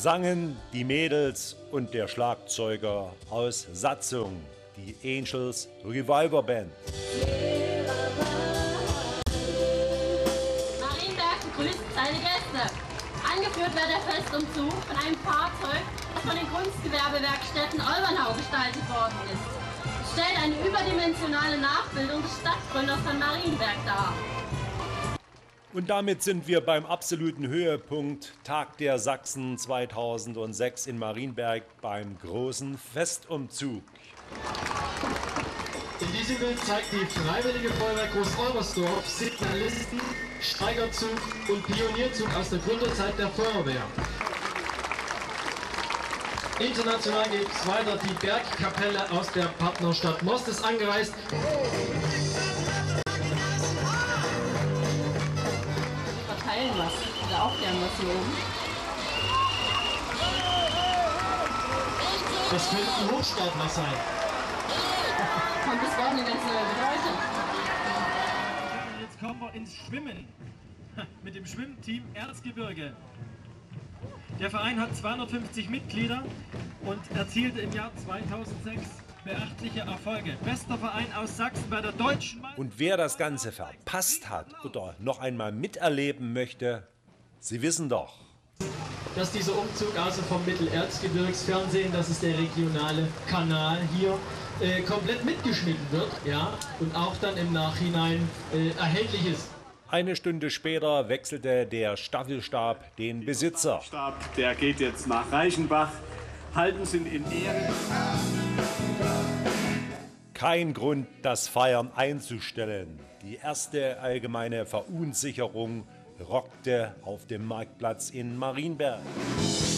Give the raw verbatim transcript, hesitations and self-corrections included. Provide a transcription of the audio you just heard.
sangen die Mädels und der Schlagzeuger aus Satzung, die Angels Revival Band. Marienberg begrüßt seine Gäste. Angeführt wird der Festumzug von einem Fahrzeug, das von den Kunstgewerbewerkstätten Olbernhau gestaltet worden ist. Es stellt eine überdimensionale Nachbildung des Stadtgründers von Marienberg dar. Und damit sind wir beim absoluten Höhepunkt Tag der Sachsen zweitausendsechs in Marienberg beim großen Festumzug. In diesem Bild zeigt die Freiwillige Feuerwehr Groß-Olbersdorf Signalisten, Steigerzug und Pionierzug aus der Gründerzeit der Feuerwehr. International geht es weiter. Die Bergkapelle aus der Partnerstadt Most ist angereist. Verteilen was, oder aufklären was hier oben. Das könnten Hochstapler sein. Und das war eine ganz neue Bedeutung. Jetzt kommen wir ins Schwimmen mit dem Schwimmteam Erzgebirge. Der Verein hat zweihundertfünfzig Mitglieder und erzielte im Jahr zweitausendsechs beachtliche Erfolge. Bester Verein aus Sachsen bei der deutschen Meisterschaft. Und wer das Ganze verpasst hat oder noch einmal miterleben möchte, Sie wissen doch, Dass dieser Umzug also vom Mittelerzgebirgsfernsehen, das ist der regionale Kanal hier, äh, komplett mitgeschnitten wird, ja, und auch dann im Nachhinein äh, erhältlich ist. eine Stunde später wechselte der Staffelstab den Besitzer. Stab, der geht jetzt nach Reichenbach. Halten Sie ihn in Ehren. Kein Grund, das Feiern einzustellen. Die erste allgemeine Verunsicherung rockte auf dem Marktplatz in Marienberg.